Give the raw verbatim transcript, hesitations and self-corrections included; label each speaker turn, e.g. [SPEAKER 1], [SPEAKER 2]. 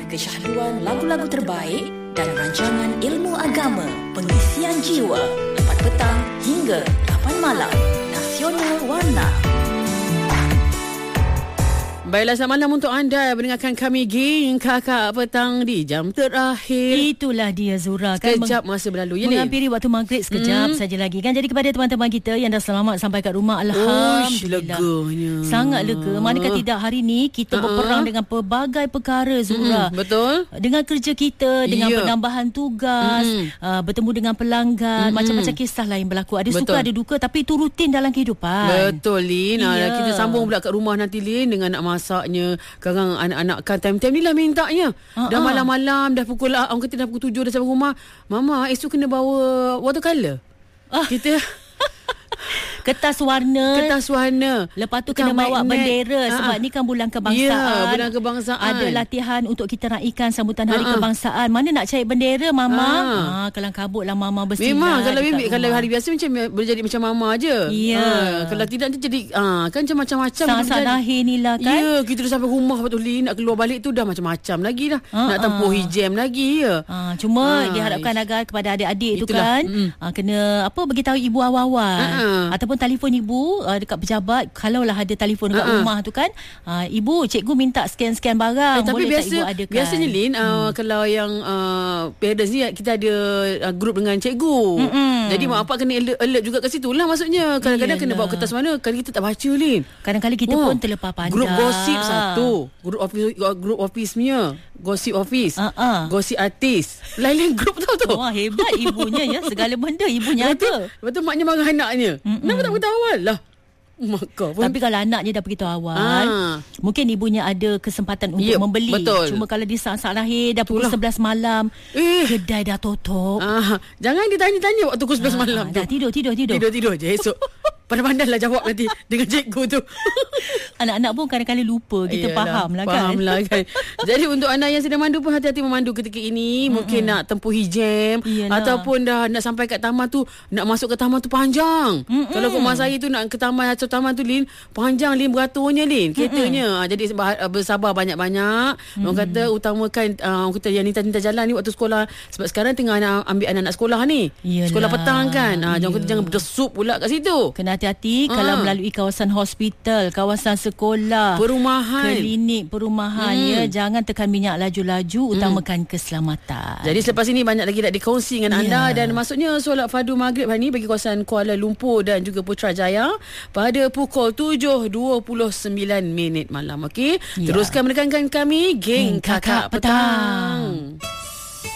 [SPEAKER 1] kesyahduan lagu-lagu terbaik dan rancangan ilmu agama, pengisian jiwa, empat petang hingga lapan malam. Nasional Warna.
[SPEAKER 2] Baiklah, selamat malam untuk anda yang mendengarkan kami geng Kakak Petang di jam terakhir.
[SPEAKER 3] Itulah dia Zura kan.
[SPEAKER 2] Sekejap masa berlalu ya ni.
[SPEAKER 3] Menghampiri waktu maghrib sekejap hmm. saja lagi kan. Jadi kepada teman-teman kita yang dah selamat sampai kat rumah, Alhamdulillah.
[SPEAKER 2] Uish, leganya.
[SPEAKER 3] Sangat lega. Manakah tidak hari ni kita uh-uh. berperang dengan pelbagai perkara Zura.
[SPEAKER 2] Hmm, betul.
[SPEAKER 3] Dengan kerja kita, dengan yeah. penambahan tugas, hmm. uh, bertemu dengan pelanggan, hmm. macam-macam kisah lain berlaku. Ada betul. Suka ada duka, tapi itu rutin dalam kehidupan.
[SPEAKER 2] Betul Lin. Yeah. Kita sambung pula kat rumah nanti Lin dengan nak masaknya. Sekarang anak-anak kan time-time ni lah mintanya. Uh-uh. Dah malam-malam, dah pukul, orang kata dah pukul tujuh dah sampai rumah. Mama, esok kena bawa watercolour. Uh. Kita...
[SPEAKER 3] Kertas warna.
[SPEAKER 2] Kertas warna.
[SPEAKER 3] Lepas tu kena bawa magnet. Bendera. Sebab
[SPEAKER 2] Ha-ha.
[SPEAKER 3] ni kan bulan kebangsaan.
[SPEAKER 2] Ya, bulan kebangsaan.
[SPEAKER 3] Ada latihan untuk kita raikan sambutan hari
[SPEAKER 2] Ha-ha.
[SPEAKER 3] kebangsaan. Mana nak cari bendera, Mama?
[SPEAKER 2] Ha.
[SPEAKER 3] Ha, kelang kabut lah Mama bersinar.
[SPEAKER 2] Memang kalau bimbit, kalau hari biasa macam boleh jadi macam Mama je.
[SPEAKER 3] Ya.
[SPEAKER 2] Ha, kalau tidak nanti jadi ha, kan macam-macam.
[SPEAKER 3] Saat-saat lahir ni lah kan.
[SPEAKER 2] Ya, kita dah sampai rumah betul Lin. Nak keluar balik tu dah macam-macam lagi dah. Ha-ha. Nak tempuhi jam lagi ya.
[SPEAKER 3] Ha, cuma
[SPEAKER 2] ha.
[SPEAKER 3] diharapkan agar kepada adik-adik tu
[SPEAKER 2] Itulah.
[SPEAKER 3] kan mm. ha, kena apa beritahu ibu awal-awal.
[SPEAKER 2] Ha-ha.
[SPEAKER 3] Ataupun telefon ibu uh, dekat pejabat, kalaulah ada telefon dekat
[SPEAKER 2] uh-uh.
[SPEAKER 3] rumah tu kan, uh, ibu, cikgu minta scan-scan barang,
[SPEAKER 2] eh, tapi
[SPEAKER 3] boleh
[SPEAKER 2] biasa,
[SPEAKER 3] tak ibu adakan?
[SPEAKER 2] Biasanya Lin, uh,
[SPEAKER 3] hmm.
[SPEAKER 2] kalau yang uh, parents ni kita ada uh, grup dengan cikgu. Mm-mm. Jadi mak bapak kena alert, alert juga kat situ lah maksudnya. Kadang-kadang Iyalah. Kena bawa kertas mana, kadang kita tak baca Lin.
[SPEAKER 3] Kadang-kadang kita oh. pun terlepas pandang.
[SPEAKER 2] Grup gosip satu, grup office, grup office punya, gosip office, uh-uh. gosip artis, lain-lain grup tau tu.
[SPEAKER 3] Wah, hebat ibunya ya, segala benda ibunya ada.
[SPEAKER 2] Lepas tu maknya marah anaknya. Mm-mm. Kenapa tak beritahu awal lah? Maka pun.
[SPEAKER 3] Tapi kalau anaknya dah beritahu awal, ah. mungkin ibunya ada kesempatan untuk
[SPEAKER 2] yep,
[SPEAKER 3] membeli.
[SPEAKER 2] Betul.
[SPEAKER 3] Cuma kalau di saat-saat lahir dah pukul sebelas malam,
[SPEAKER 2] eh.
[SPEAKER 3] kedai dah tutup.
[SPEAKER 2] Ah. Jangan ditanya-tanya waktu pukul sebelas ah, malam tu.
[SPEAKER 3] Dah tidur, tidur, tidur.
[SPEAKER 2] Tidur-tidur je esok. Pandai-pandai lah jawab nanti dengan cikgu tu.
[SPEAKER 3] Anak-anak pun kadang-kadang lupa. Kita
[SPEAKER 2] Ayalah,
[SPEAKER 3] faham lah kan.
[SPEAKER 2] Faham lah kan. Jadi untuk anda yang sedang mandu pun hati-hati memandu ketika ini. Mm-mm. Mungkin nak tempuhi jam. Iyalah. Ataupun dah nak sampai kat taman tu. Nak masuk ke taman tu panjang. Mm-mm. Kalau rumah saya tu nak ke taman atau taman tu Lin. Panjang Lin, beraturnya Lin. Keretanya. Mm-mm. Jadi bersabar banyak-banyak. Mm-mm. Orang kata utamakan. Uh, orang kata yang ninta-ninta jalan ni waktu sekolah. Sebab sekarang tengah nak ambil anak-anak sekolah ni. Iyalah. Sekolah petang kan. Uh, jangan kata jangan berdesup pula kat situ.
[SPEAKER 3] Kena hati-hati ha. kalau melalui kawasan hospital, kawasan sekolah,
[SPEAKER 2] perumahan,
[SPEAKER 3] klinik, perumahan hmm. ya, jangan tekan minyak laju-laju, utamakan hmm. keselamatan.
[SPEAKER 2] Jadi selepas ini banyak lagi nak dikongsi dengan anda yeah. dan maksudnya solat fardu maghrib hari ini bagi kawasan Kuala Lumpur dan juga Putrajaya pada pukul tujuh dua puluh sembilan minit malam. Okey, yeah. teruskan mendengarkan kami geng Kakak Petang.